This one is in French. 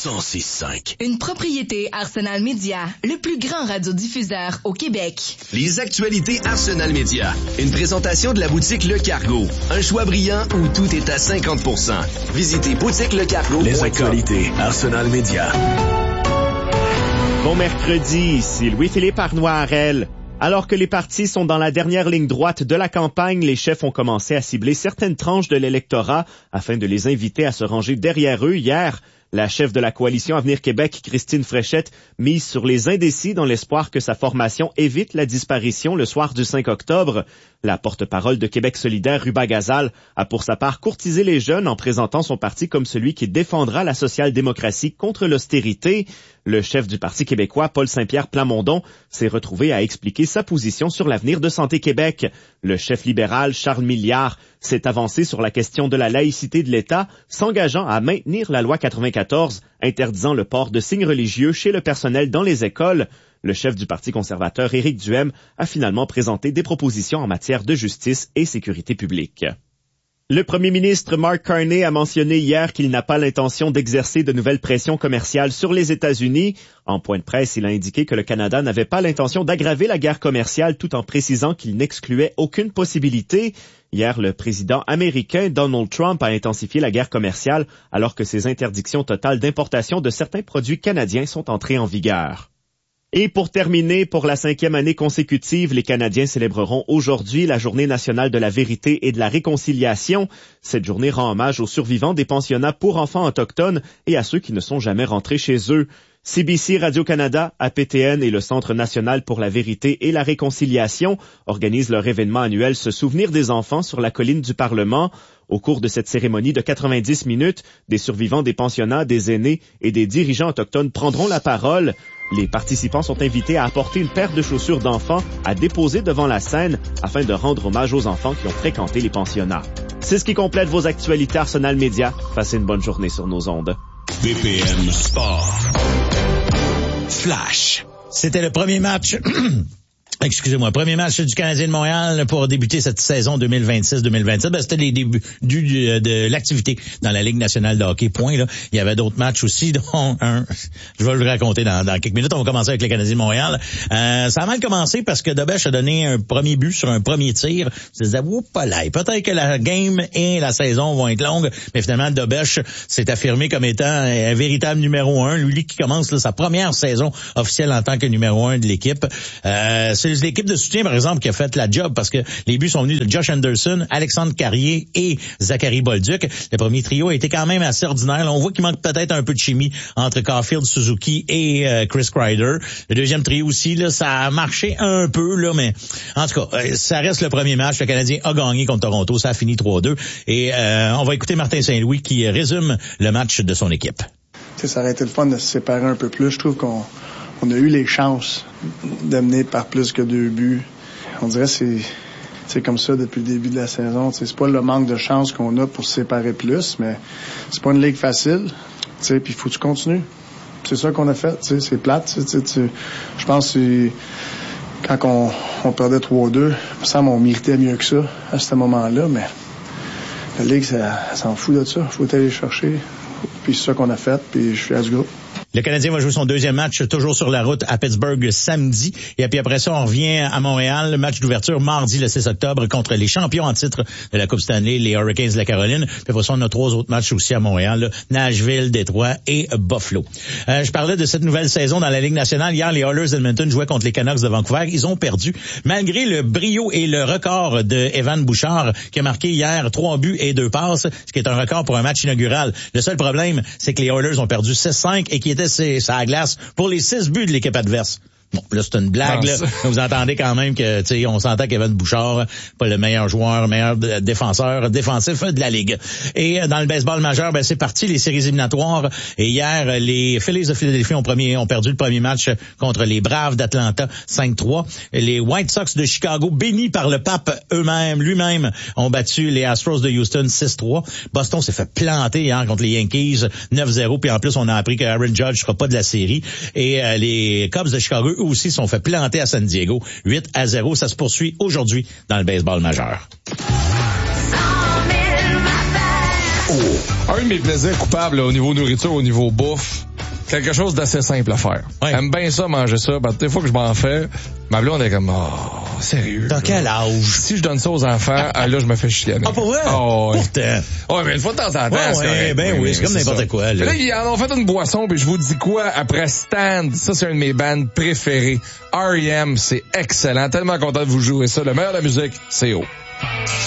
106.5. Une propriété Arsenal Media, le plus grand radiodiffuseur au Québec. Les actualités Arsenal Media. Une présentation de la boutique Le Cargo. Un choix brillant où tout est à 50%. Visitez boutiquelecargo.com. Les actualités Arsenal Media. Bon mercredi, ici Louis-Philippe Arnois-Harel. Alors que les partis sont dans la dernière ligne droite de la campagne, les chefs ont commencé à cibler certaines tranches de l'électorat afin de les inviter à se ranger derrière eux hier. La chef de la coalition Avenir Québec, Christine Fréchette, mise sur les indécis dans l'espoir que sa formation évite la disparition le soir du 5 octobre. La porte-parole de Québec solidaire, Ruba Gazal, a pour sa part courtisé les jeunes en présentant son parti comme celui qui défendra la social-démocratie contre l'austérité. Le chef du Parti québécois, Paul Saint-Pierre Plamondon, s'est retrouvé à expliquer sa position sur l'avenir de Santé Québec. Le chef libéral, Charles Milliard, s'est avancé sur la question de la laïcité de l'État, s'engageant à maintenir la loi 94, interdisant le port de signes religieux chez le personnel dans les écoles. Le chef du Parti conservateur, Éric Duhem, a finalement présenté des propositions en matière de justice et sécurité publique. Le premier ministre Mark Carney a mentionné hier qu'il n'a pas l'intention d'exercer de nouvelles pressions commerciales sur les États-Unis. En point de presse, il a indiqué que le Canada n'avait pas l'intention d'aggraver la guerre commerciale tout en précisant qu'il n'excluait aucune possibilité. Hier, le président américain Donald Trump a intensifié la guerre commerciale alors que ses interdictions totales d'importation de certains produits canadiens sont entrées en vigueur. Et pour terminer, pour la 5e année consécutive, les Canadiens célébreront aujourd'hui la Journée nationale de la vérité et de la réconciliation. Cette journée rend hommage aux survivants des pensionnats pour enfants autochtones et à ceux qui ne sont jamais rentrés chez eux. CBC Radio-Canada, APTN et le Centre national pour la vérité et la réconciliation organisent leur événement annuel Se souvenir des enfants sur la colline du Parlement. Au cours de cette cérémonie de 90 minutes, des survivants des pensionnats, des aînés et des dirigeants autochtones prendront la parole. Les participants sont invités à apporter une paire de chaussures d'enfants à déposer devant la scène afin de rendre hommage aux enfants qui ont fréquenté les pensionnats. C'est ce qui complète vos actualités Arsenal Media. Passez une bonne journée sur nos ondes. BPM Sport. Flash. C'était le premier match... premier match du Canadien de Montréal pour débuter cette saison 2026-2027. C'était les débuts de l'activité dans la Ligue nationale de hockey. Point, là. Il y avait d'autres matchs aussi, dont un. Je vais le raconter dans quelques minutes. On va commencer avec les Canadiens de Montréal. Ça a mal commencé parce que Dobech a donné un premier but sur un premier tir. Je disais, peut-être que la game et la saison vont être longues, mais finalement, Dobech s'est affirmé comme étant un véritable numéro 1. Lui qui commence là, sa première saison officielle en tant que numéro 1 de l'équipe. C'est l'équipe de soutien, par exemple, qui a fait la job parce que les buts sont venus de Josh Anderson, Alexandre Carrier et Zachary Bolduc. Le premier trio a été quand même assez ordinaire. Là, on voit qu'il manque peut-être un peu de chimie entre Caulfield, Suzuki et Chris Kreider. Le deuxième trio aussi, là, ça a marché un peu, là, mais en tout cas, ça reste le premier match. Le Canadien a gagné contre Toronto. Ça a fini 3-2. Et on va écouter Martin Saint-Louis qui résume le match de son équipe. Ça aurait été le fun de se séparer un peu plus. Je trouve qu'on a eu les chances de mener par plus que 2 buts. On dirait que c'est comme ça depuis le début de la saison. C'est pas le manque de chance qu'on a pour se séparer plus, mais c'est pas une ligue facile. Puis il faut que tu continues. C'est ça qu'on a fait. C'est plate. Je pense que quand on perdait 3-2, il me semble qu'on méritait mieux que ça à ce moment-là, mais la ligue, ça s'en fout de ça. Il faut aller chercher. Puis c'est ça qu'on a fait, puis je suis à du groupe. Le Canadien va jouer son deuxième match toujours sur la route à Pittsburgh samedi. Et puis après ça, on revient à Montréal. Le match d'ouverture mardi le 6 octobre contre les champions en titre de la Coupe Stanley, les Hurricanes de la Caroline. Puis après ça, on a 3 autres matchs aussi à Montréal, là, Nashville, Détroit et Buffalo. Je parlais de cette nouvelle saison dans la Ligue nationale. Hier, les Oilers d'Edmonton jouaient contre les Canucks de Vancouver. Ils ont perdu malgré le brio et le record de Evan Bouchard qui a marqué hier 3 buts et 2 passes, ce qui est un record pour un match inaugural. Le seul problème, c'est que les Oilers ont perdu 6-5 et qui était ça à glace pour les 6 buts de l'équipe adverse. Bon, là, c'est une blague, là. Vous entendez quand même que, tu sais, on s'entend qu'Evan Bouchard, pas le meilleur joueur, meilleur défenseur défensif de la Ligue. Et dans le baseball majeur, c'est parti, les séries éliminatoires. Et hier, les Phillies de Philadelphie ont perdu le premier match contre les Braves d'Atlanta, 5-3. Les White Sox de Chicago, bénis par le pape lui-même, ont battu les Astros de Houston, 6-3. Boston s'est fait planter hier contre les Yankees, 9-0. Puis en plus, on a appris que Aaron Judge sera pas de la série. Et les Cubs de Chicago, aussi sont fait planter à San Diego, 8-0. Ça se poursuit aujourd'hui dans le baseball majeur. Un de mes plaisirs coupables là, au niveau nourriture, au niveau bouffe, quelque chose d'assez simple à faire. Ouais. J'aime bien ça, manger ça. Des fois que je m'en fais, ma blonde est comme, oh, sérieux. Dans quel âge? Si je donne ça aux enfants, là, je me fais chicaner. Ah, pour vrai? Oh, ouais. Pourtant. Ouais, mais une fois de temps en temps, c'est correct. Oui, c'est comme n'importe quoi, là. Là, ils en ont fait une boisson, puis je vous dis quoi, après Stand, ça, c'est un de mes bands préférés. R.E.M., c'est excellent. Tellement content de vous jouer ça. Le meilleur de la musique, c'est haut.